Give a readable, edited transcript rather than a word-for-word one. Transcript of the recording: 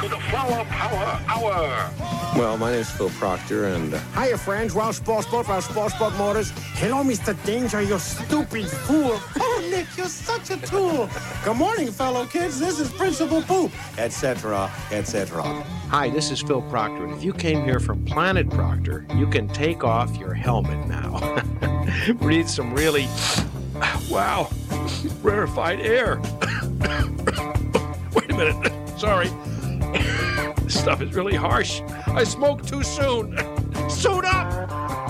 to the Flower Power Hour. Well, my name's Phil Proctor, and... Hiya, friends. Ralph Sportsbook Motors. Hello, Mr. Danger, you stupid fool. Oh, Nick, you're such a tool. Good morning, fellow kids. This is Principal Poop, etc., etc. Hi, this is Phil Proctor, and if you came here from Planet Proctor, you can take off your helmet now. Breathe some really, wow, rarefied air. Wait a minute, sorry. This stuff is really harsh. I smoked too soon. Suit up!